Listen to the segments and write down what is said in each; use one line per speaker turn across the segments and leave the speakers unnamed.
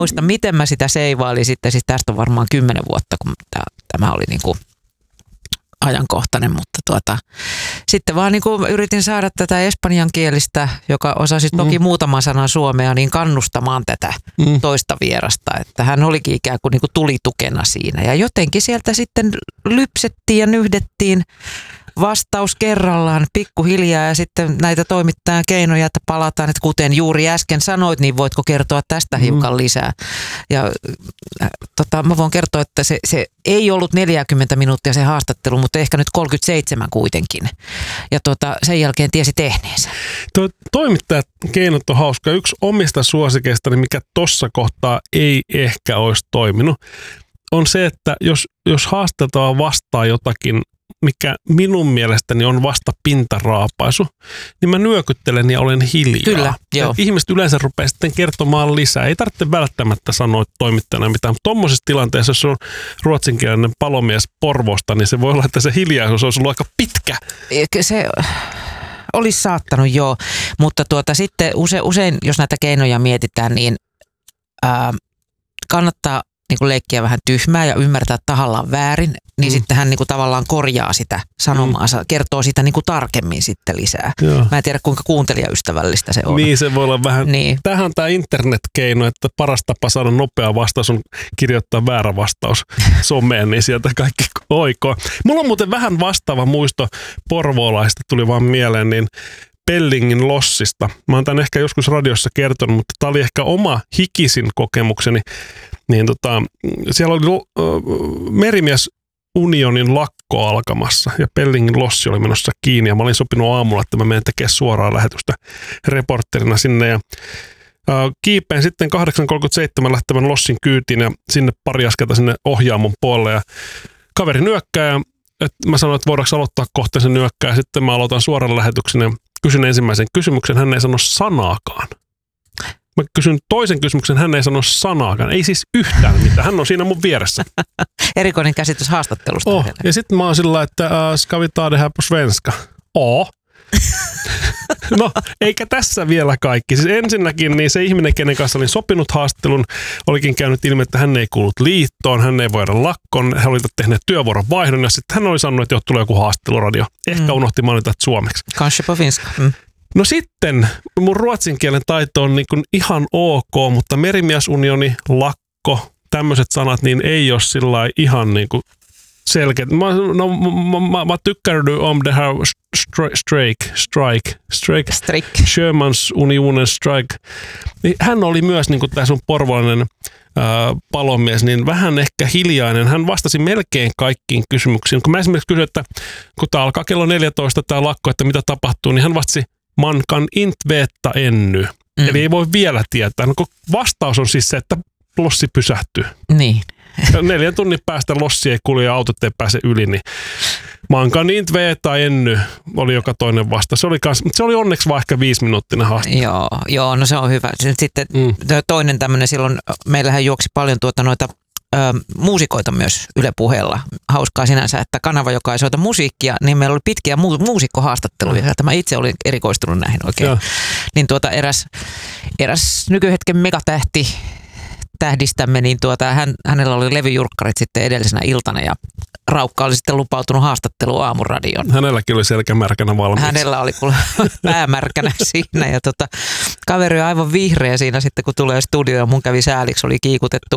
muista, miten mä sitä seivailin sitten. Siis tästä on varmaan 10 vuotta, kun tämä oli niin kuin ajankohtainen, mutta sitten vaan niin kuin yritin saada tätä espanjankielistä, joka osasi toki muutaman sanan suomea, niin kannustamaan tätä toista vierasta, että hän olikin ikään kuin, tulitukena siinä. Ja jotenkin sieltä sitten lypsettiin ja nyhdettiin vastaus kerrallaan pikkuhiljaa ja sitten näitä toimittajan keinoja, että palataan, että kuten juuri äsken sanoit, niin voitko kertoa tästä hiukan lisää. Ja mä voin kertoa, että se ei ollut 40 minuuttia se haastattelu, mutta ehkä nyt 37 kuitenkin. Ja sen jälkeen tiesi tehneensä.
Toimittajat keinot on hauska. Yksi omista suosikeistani, mikä tossa kohtaa ei ehkä olisi toiminut, on se, että jos haastateltava vastaa jotakin, mikä minun mielestäni on vasta pintaraapaisu, niin mä nyökyttelen ja olen hiljaa.
Kyllä, joo.
Ihmiset yleensä rupeaa sitten kertomaan lisää. Ei tarvitse välttämättä sanoa toimittajana mitään, mutta tuommoisessa tilanteessa, jos on ruotsinkielinen palomies Porvoosta, niin se voi olla, että se hiljaisuus olisi ollut aika pitkä.
Se olisi saattanut, joo. Mutta sitten usein, jos näitä keinoja mietitään, niin kannattaa niin leikkiä vähän tyhmää ja ymmärtää tahallaan väärin, niin sitten hän niin kuin tavallaan korjaa sitä sanomaansa, kertoo sitä niin kuin tarkemmin sitten lisää. Joo. Mä en tiedä, kuinka kuuntelijaystävällistä se on.
Niin, se voi olla vähän. Niin. Tämähän on tämä internetkeino, että paras tapa saada nopea vastaus on kirjoittaa väärä vastaus someen, niin sieltä kaikki oikoo. Mulla on muuten vähän vastaava muisto porvoolaista, tuli vaan mieleen, niin Pellingin lossista. Mä oon tämän ehkä joskus radiossa kertonut, mutta tämä oli ehkä oma hikisin kokemukseni. Niin siellä oli Merimies Unionin lakko alkamassa ja Pellingin lossi oli menossa kiinni ja mä olin sopinut aamulla, että mä menen tekemään suoraa lähetystä reporterina sinne ja kiipeen sitten 8.37 lähtevän lossin kyytiin ja sinne pari askelta sinne ohjaamon puolelle ja kaveri nyökkää ja mä sanoin, että voidaanko aloittaa kohta sen nyökkää ja sitten mä aloitan suoran lähetyksen ja kysyn ensimmäisen kysymyksen, hän ei sano sanaakaan. Mä kysyn toisen kysymyksen, hän ei sano sanaakaan. Ei siis yhtään mitään. Hän on siinä mun vieressä.
Erikoinen käsitys haastattelusta.
Ja sitten mä oon sillä, että ska vi ta det här på svenska? No, eikä tässä vielä kaikki. Siis ensinnäkin niin se ihminen, kenen kanssa olin sopinut haastattelun, olikin käynyt ilmi, että hän ei kuullut liittoon, hän ei voida lakkoon, hän oli tehnyt työvuoron vaihdon ja sitten hän oli sanonut, että tulee joku haastatteluradio. Ehkä unohti mainita suomeksi.
Kanske på finska.
No sitten mun ruotsin kielen taito on niin kuin ihan ok, mutta Merimiesunioni, lakko, tämmöiset sanat, niin ei ole sillä ihan niin kuin selkeät. Mä tykkärdy om det här strike. Sjömansunionen strike. Niin hän oli myös niin kuin tämä sun porvolainen palomies, niin vähän ehkä hiljainen. Hän vastasi melkein kaikkiin kysymyksiin. Kun mä esimerkiksi kysyin, että kun tää alkaa kello 14 tää lakko, että mitä tapahtuu, niin hän vastasi, man kan inte veta ännu. Eli ei voi vielä tietää. No, vastaus on siis se, että lossi pysähtyy.
Niin.
4 tunnin päästä lossi ei kulje ja autot ei pääse yli, niin man kan inte veta ännu oli joka toinen vastaus. Se oli onneksi vaan ehkä 5-minuuttinen haastattelu.
Joo, no se on hyvä. Sitten toinen tämmöinen, silloin meillähän juoksi paljon noita muusikoita myös Yle Puheella. Hauskaa sinänsä, että kanava, joka ei soita musiikkia, niin meillä oli pitkiä muusikkohaastatteluja. Mä itse olin erikoistunut näihin oikein. Ja. Niin eräs nykyhetken megatähti tähdistämme, niin hänellä oli levyjurkkarit sitten edellisenä iltana ja Raukka oli sitten lupautunut haastatteluun Aamuradioon.
Hänelläkin oli selkämärkänä valmiiksi.
Hänellä oli päämärkänä siinä ja kaveri on aivan vihreä siinä sitten kun tulee studioon ja mun kävi sääliksi, oli kiikutettu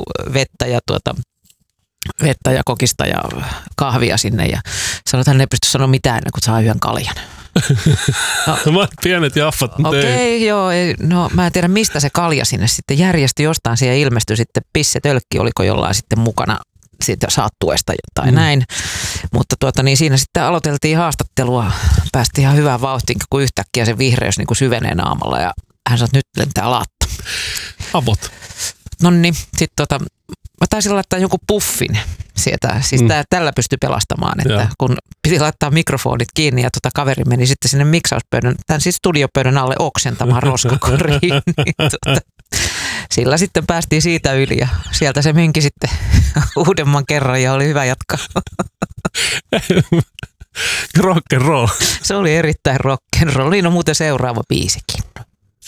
vettä ja kokista ja kahvia sinne ja sanoi, että hän ei pysty sanoa mitään ennen kuin saa yhden kaljan.
No, pienet jaffat.
Okei, joo. No mä en tiedä mistä se kalja sinne sitten järjestyi. Jostain siihen ilmestyi sitten pissetölkki, oliko jollain sitten mukana siitä saattuesta tai näin. Mutta niin siinä sitten aloiteltiin haastattelua. Päästiin ihan hyvään vauhtiin, kun yhtäkkiä se vihreys niin kuin syvenee naamalla ja hän sanoi, että nyt lentää laatto.
Avot.
No niin, sitten mä taisin laittaa joku puffin sieltä. Siis tällä pystyi pelastamaan, että kun piti laittaa mikrofonit kiinni ja kaveri meni sitten sinne miksauspöydän, tämän siis studiopöydän alle oksentamaan roskakoriin. Niin sillä sitten päästiin siitä yli ja sieltä se menki sitten uudemman kerran ja oli hyvä jatkaa.
Rock and roll.
Se oli erittäin rock and roll. Niin on muuten seuraava biisikin.